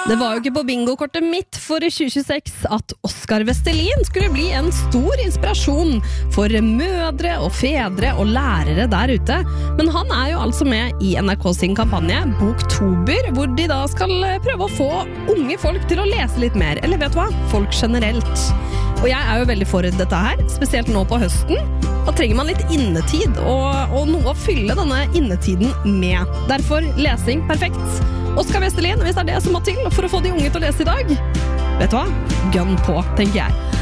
Det var jo ikke på bingokortet mitt for 2026 at Oskar Vestelin skulle bli en stor inspirasjon for mødre og fedre og lærere der ute. Men han er jo altså med i NRK sin kampanje Boktober, hvor de da skal prøve å få unge folk til å lese litt mer. Eller vet du hva? Folk generelt. Og jeg er jo veldig for dette her, spesielt nå på høsten. Da trenger man litt innetid, og noe å fylle denne innetiden med. Derfor lesing perfekt. Oskar Vestelin, hvis det er det som må til for å få de unge til å lese i dag, vet du hva? Gun på, tenker jeg.